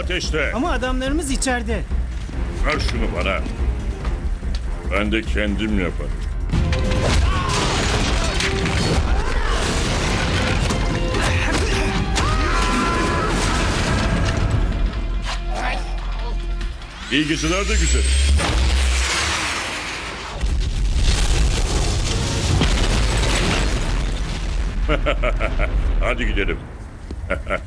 ateşle. Ama adamlarımız içeride. Ver şunu bana. Ben de kendim yaparım. İyi geceler de güzel. Hadi gidelim.